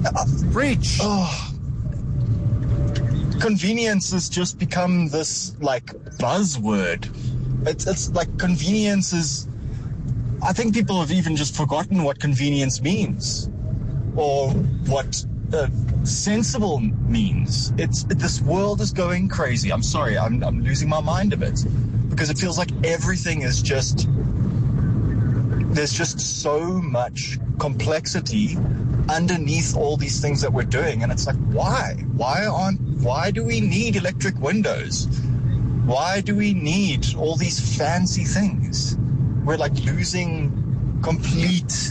Preach. Convenience has just become this like buzzword. It's like convenience is. I think people have even just forgotten what convenience means, or what sensible means. This world is going crazy. I'm sorry, I'm losing my mind a bit, because it feels like everything is just. There's just so much complexity underneath all these things that we're doing, and it's like, why? Why do we need electric windows? Why do we need all these fancy things? We're like losing complete.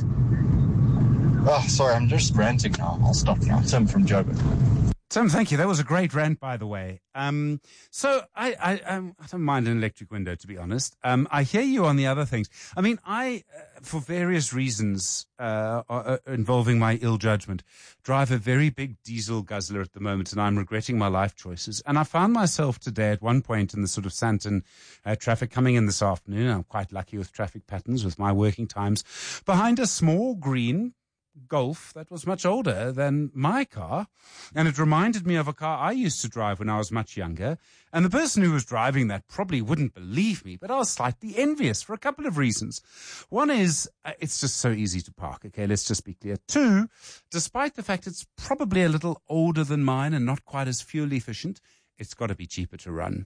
Oh, sorry, I'm just ranting now. I'll stop now. Tim from Joburg. Tim, thank you. That was a great rant, by the way. So I don't mind an electric window, to be honest. I hear you on the other things. I mean, for various reasons involving my ill judgment, drive a very big diesel guzzler at the moment, and I'm regretting my life choices. And I found myself today at one point in the sort of Sandton traffic coming in this afternoon. I'm quite lucky with traffic patterns, with my working times, behind a small green Golf that was much older than my car, and it reminded me of a car I used to drive when I was much younger, and the person who was driving that probably wouldn't believe me, but I was slightly envious for a couple of reasons. One is, it's just so easy to park, okay, let's just be clear. Two, despite the fact it's probably a little older than mine and not quite as fuel efficient, it's got to be cheaper to run.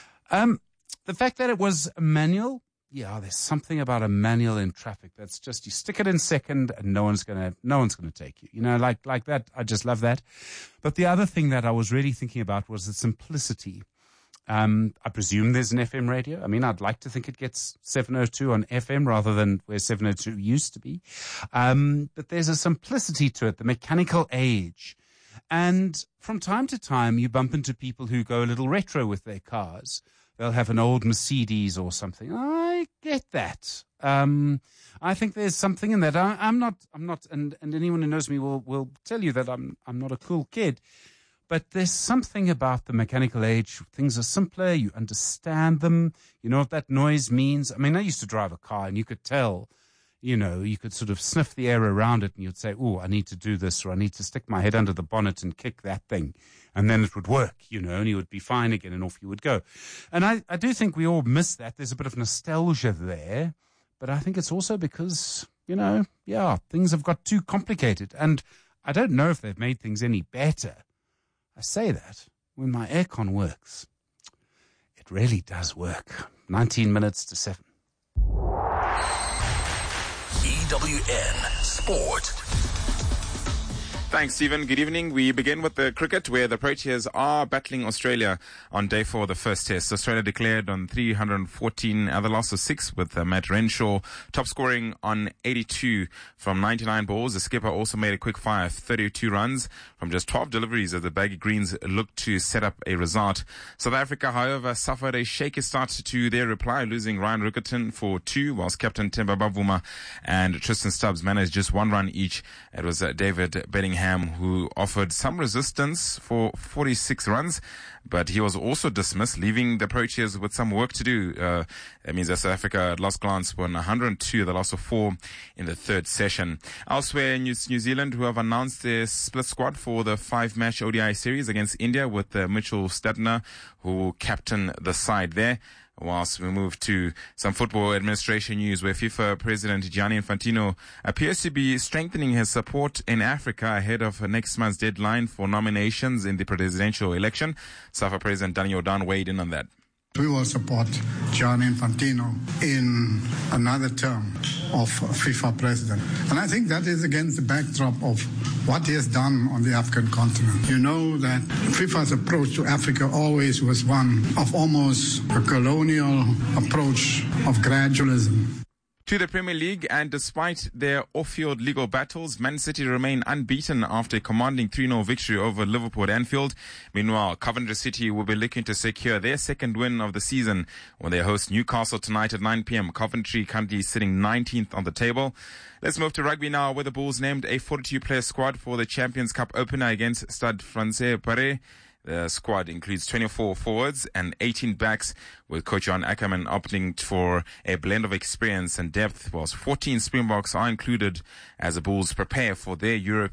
The fact that it was manual, yeah, there's something about a manual in traffic that's just, you stick it in second and no one's gonna take you. You know, like that. I just love that. But the other thing that I was really thinking about was the simplicity. I presume there's an FM radio. I mean, I'd like to think it gets 702 on FM rather than where 702 used to be. But there's a simplicity to it, the mechanical age. And from time to time, you bump into people who go a little retro with their cars. They'll have an old Mercedes or something. I get that. I think there's something in that. I'm not, and anyone who knows me will tell you that I'm not a cool kid. But there's something about the mechanical age. Things are simpler. You understand them. You know what that noise means. I mean, I used to drive a car and you could tell, you know, you could sort of sniff the air around it and you'd say, oh, I need to do this, or I need to stick my head under the bonnet and kick that thing. And then it would work, you know, and you would be fine again and off you would go. And I do think we all miss that. There's a bit of nostalgia there. But I think it's also because, you know, yeah, things have got too complicated. And I don't know if they've made things any better. I say that when my aircon works. It really does work. 19 minutes to 7. EWN Sport. Thanks, Stephen. Good evening. We begin with the cricket, where the Proteas are battling Australia on day 4 of the first test. Australia declared on 314, the loss of 6 with Matt Renshaw, top scoring on 82 from 99 balls. The skipper also made a quick fire of 32 runs from just 12 deliveries as the Baggy Greens looked to set up a result. South Africa, however, suffered a shaky start to their reply, losing Ryan Rickerton for 2, whilst captain Themba Bavuma and Tristan Stubbs managed just 1 run each. It was David Bedingham who offered some resistance for 46 runs, but he was also dismissed, leaving the Proteas with some work to do. That means that South Africa at last glance won 102, the loss of 4 in the third session. Elsewhere, New Zealand, who have announced their split squad for the 5-match ODI series against India, with Mitchell Stadner, who will captain the side there. Whilst we move to some football administration news, where FIFA President Gianni Infantino appears to be strengthening his support in Africa ahead of next month's deadline for nominations in the presidential election. SAFA President Daniel Don weighed in on that. We will support Gianni Infantino in another term of FIFA president. And I think that is against the backdrop of what he has done on the African continent. You know that FIFA's approach to Africa always was one of almost a colonial approach of gradualism. To the Premier League, and despite their off-field legal battles, Man City remain unbeaten after a commanding 3-0 victory over Liverpool at Anfield. Meanwhile, Coventry City will be looking to secure their second win of the season when they host Newcastle tonight at 9 p.m. Coventry currently sitting 19th on the table. Let's move to rugby now, where the Bulls named a 42-player squad for the Champions Cup opener against Stade Francais Paris. The squad includes 24 forwards and 18 backs, with coach John Ackerman opting for a blend of experience and depth, whilst 14 Springboks are included as the Bulls prepare for their Europe